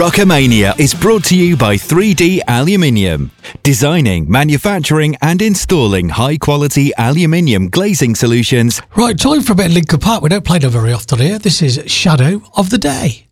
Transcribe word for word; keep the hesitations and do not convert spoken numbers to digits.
Rockamania is brought to you by three D Aluminium. Designing, manufacturing and installing high-quality aluminium glazing solutions. Right, time for a bit of Linkin Park. We don't play them very often here. This is Shadow of the Day.